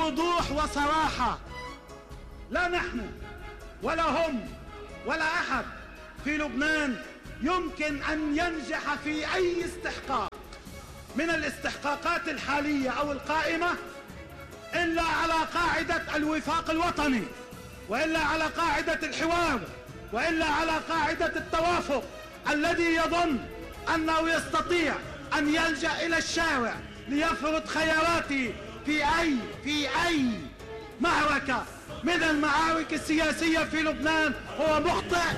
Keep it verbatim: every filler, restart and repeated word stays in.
بوضوح وصراحة: لا نحن ولا هم ولا أحد في لبنان يمكن أن ينجح في أي استحقاق من الاستحقاقات الحالية أو القائمة إلا على قاعدة الوفاق الوطني، وإلا على قاعدة الحوار، وإلا على قاعدة التوافق، الذي يظن أنه يستطيع أن يلجأ إلى الشارع ليفرض خياراته في أي في أي معركة من المعارك السياسية في لبنان هو مخطئ.